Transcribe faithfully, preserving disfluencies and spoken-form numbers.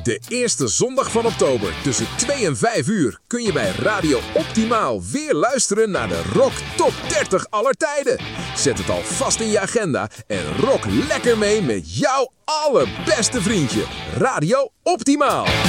De eerste zondag van oktober tussen twee en vijf uur kun je bij Radio Optimaal weer luisteren naar de Rock Top dertig aller tijden. Zet het al vast in je agenda en rock lekker mee met jouw allerbeste vriendje, Radio Optimaal.